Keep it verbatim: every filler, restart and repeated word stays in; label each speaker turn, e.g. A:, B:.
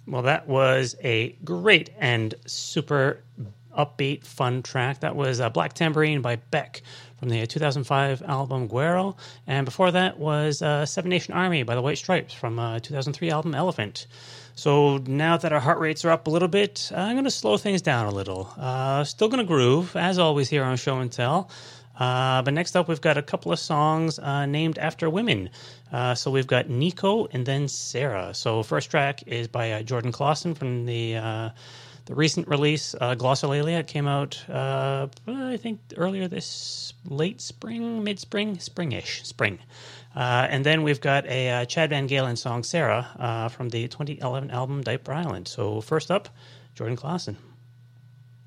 A: Well, that was a great and super upbeat, fun track. That was uh, Black Tambourine by Beck from the two thousand five album Guero. And before that was uh, Seven Nation Army by the White Stripes from uh, two thousand three album Elephant. So now that our heart rates are up a little bit, I'm going to slow things down a little. Uh, still going to groove, as always, here on Show and Tell. Uh, but next up, we've got a couple of songs uh, named after women. Uh, so we've got Nico and then Sarah. So first track is by uh, Jordan Clausen from the uh, the recent release, uh, Glossolalia. It came out, uh, I think, earlier this late spring, mid-spring, spring-ish, spring. Uh, and then we've got a uh, Chad Van Galen song, Sarah, uh, from the twenty eleven album Diaper Island. So first up, Jordan Clausen.